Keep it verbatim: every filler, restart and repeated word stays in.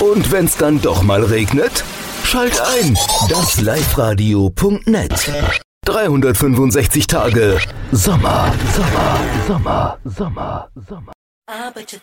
Und wenn's dann doch mal regnet? Schalt ein, das liveradio punkt net. dreihundertfünfundsechzig Tage Sommer, Sommer, Sommer, Sommer, Sommer. Ah, but you